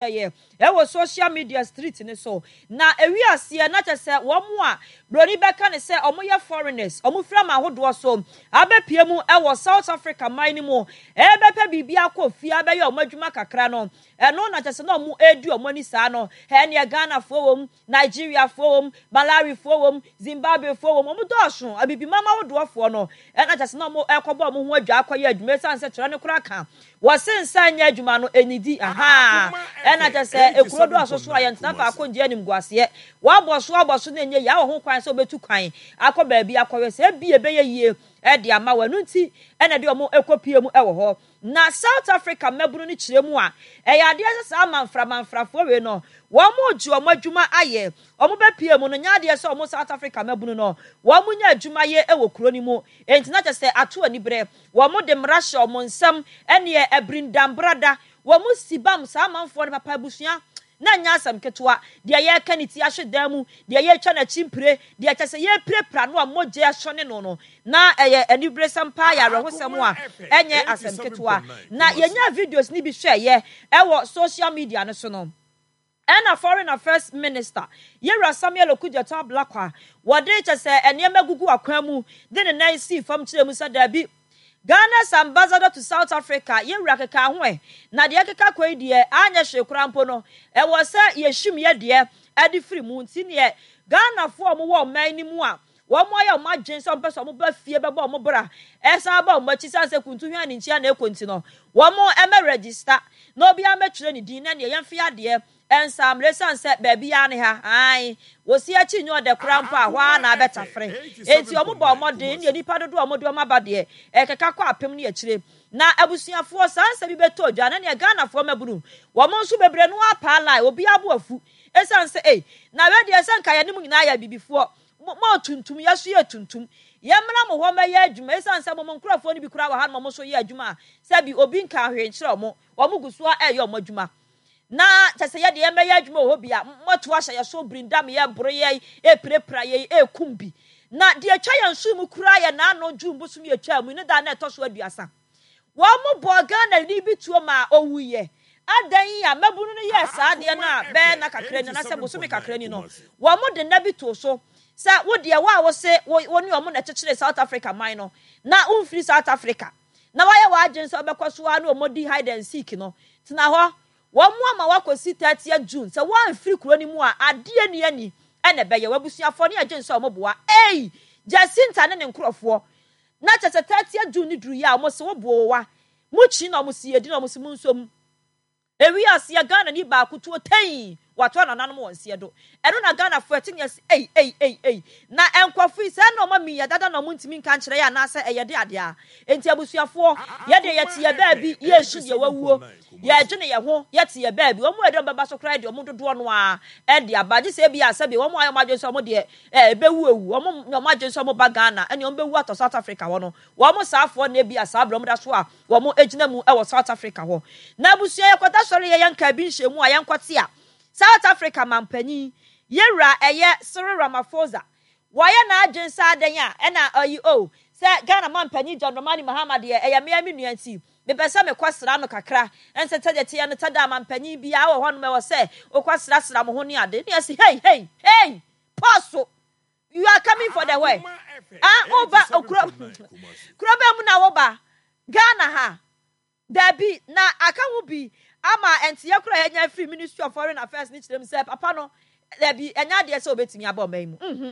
ye was social media street in so na ewiase na chese wo mo a broni beka ne se omoye foreigners omufra ma hodo so abepie mu e South Africa mine mu ebepe bibia kofi abeye omadwuma kakra no eno na chese na omu edu omani saa no he ne Ghana fo wom Nigeria fo wom Malawi fo wom Zimbabwe fo wom omu dosho abibi mama hodo fo no na chese na omu ekobo omu ho adwa akoye adwuma sanse kire ne kura ka wasensan nya adwuma no enidi aha na chese ekurodo asoso ayentna fa akonje anim guase wa boso na enye ya ho kwan se obetu kwan akọ baabi akọwe se bie beye yie de ama wanu nti ena de omo ekopie mu ewo ho na South Africa mabunu ni kiremu a eya de se sa manfrafo we no wo mo ju omo adwuma aye omo bepie mu no nya de se omo South Africa mabunu no wo mo nya adwuma ye ewo kuro ni mu enti na se ato ani bre wo mo de mrahye omo nsam ene ebrindam brada wo mo sibam sa manfo ne papa busua na nya asam ketwa de ye kaniti ahwedan mu de ye twa na chimpre de kyese ye prepra no amoje ahone no na eye anibre sampa ya rehosam a enye asam ketwa na yenya videos ni bi hwe ye ewo social media no so no ena foreign affairs minister Yera Samuel Okudzeto Ablakwa wode kyese enema gugu akwan mu de ne nan si fam kire mu sadabi Ghana's ambassador to South Africa, Yera keka ho na de keka kwai de anya hwekura mpo no e wo se yehwim ye de ade firi mu nti ne Ghana fo mo wo man ni mu a wo mo ya mo adwen so mpeso mo ba fie beba mo bra esa ba mo chi sanse kuntu hwan ni ntia na ekonti no wo mo register no bia metwere ni din na ne yemfe ade ensam resanse baabi ya ne ha ai wo si achi nyo de krampo a hwa na betafre enti omo ba omode ne nipa dodo omode omabade keka kwa apem ne akire na abusuafo sanse bi beto dwa na ne Ghana fo maburu wo mo nso bebre no apa lai obi abo afu esanse na we de esanka ya nim nyina ya bibifo mo tuntum yaso ye tuntum yemra mo ho meye adwuma esanse mo nkrofo ni bi kura wa ha mo so ye adwuma sabi obi nka ahwe nkyere mo guso a eye mo adwuma na tese ye de yemeye adwuma ho bia moto ahya ye so brindam ye bro ye prepra ye kumbi na de atwa ye nsu mu kura ye na no dwumbu sum ye twa mu ne da na etoso aduasa wo mo bo Ghana ni bi tuo ma owuye adan ya mabunu no ye saa de na be na kakra ni na se bosumi kakra ni no wo mo de na bi to so sa wo de wa wo se woni omo na kyekere South Africa mine no na umfiri South Africa na wa ye wa agyen so obekoso a na omodi hide and seek no tina ho wo mo ama wakosi 30 June sa wa amfiri kuro ni mu a ade ani ene beye wabusuafo ne agyen so omoboa Jacinta ne nkrofo na kyekere 30 June ni duru ya omo se wo bowa mu chi na omo si edi na omo si mu nsom ewi ase Ghana ni ba kutuo ten wato na nanom wonse do eno na Ghana fo etinyes na enkwafo ise na omo mi ya dada na omo ntimi nka nkire ya na ase eyede ade a enti abusuafo ye de ye tie baabi ye hye ye wawuo ye dwene ye ho ye tie baabi omo edo baba so kra de omo dodo no a e de abaje se bia sabe omo ayo madwe so omo de bewu ewu omo no madwe so omo ba Ghana ene omo bewu ato South Africa ho no omo saafo na bia saa bro omo da so a omo ejina mu e wo South Africa ho na abusua ye kwata sori ye yanka bi nhwemu a yankwate a South Africa mampanyi Yera eye Cyril Ramaphosa waye na agyensa adan a na ayi se Ghana mampanyi John Dramani Mahama de eye me nuanti me pese me kwasra no kakra ense tadete ye no tada mampanyi bia wo hono me wo se okwasra mo ho ne ade ne say hey paso you are coming for the way oba okro be mu na wo ba Ghana ha dabi na aka wo bi ama enti yakura henya free Ministry of Foreign Affairs ni chirem se papa no dabi enya de se obetimi aba oman mu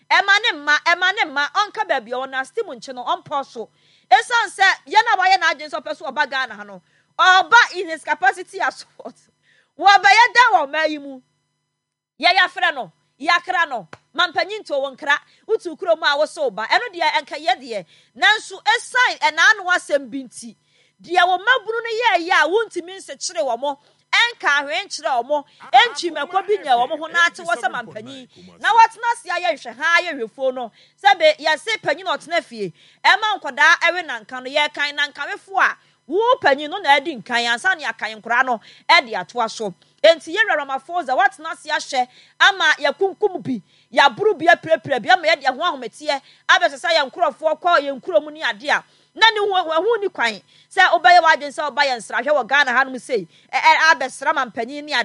ema ne ma onka ba bia ona stim nche no onpo so esan se ye na ba ye na agent so peso oba Ghana ha no oba in his capacity as support wo ba ye da wo man mu ye ya frɛ no yakra no mampanyi nto wonkra utu kuro mu a wo so ba eno de enka ye de nanso esan enano asem binti dia wo mabunu no ye ya wontimi nse kire wo mo enka ahwe nkire wo mo entwi mekwa bi nya wo mo ho na ate wo se mampanyi na watena sia ye hwe ha ye hwefo no sebe ye se panyi no tena fie ema nkoda ewe na nka no ye kan na nkawefo a wo panyi no na adi nkan ansa ne akan nkora no e de atoa so enti Yera Ramaphosa watena sia hwe ama yakunkum bi ya buru bi aprepre bi ama ye de ho ahomete abesesa ye nkrofo kwa ye nkromu ni ade a na ni hu ni kwan se obaye wajen se obaye nsra hwe wo Ghana ha no sei abesra mampanyi ni